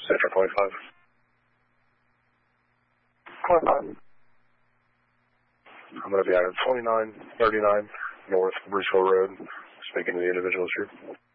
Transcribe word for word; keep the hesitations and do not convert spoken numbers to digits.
Central twenty-five. twenty-five. I'm going to be out at twenty-nine thirty-nine North Bridgeville Road, speaking to the individuals here.